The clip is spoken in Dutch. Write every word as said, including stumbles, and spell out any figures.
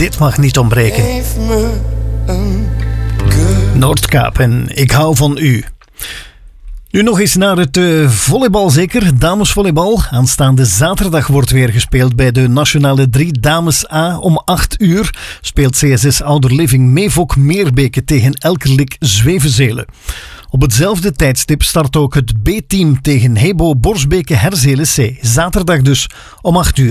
dit mag niet ontbreken. Geef me een kus. Noordkaap en Ik hou van u. Nu nog eens naar het uh, volleybal zeker, damesvolleybal. Aanstaande zaterdag wordt weer gespeeld bij de Nationale drie Dames A. Om acht uur speelt C S S Ouder Living Meevok Meerbeke tegen Elkerlik Zwevenzelen. Op hetzelfde tijdstip start ook het B-team tegen Hebo Borsbeke Herzelen C. Zaterdag dus om acht uur.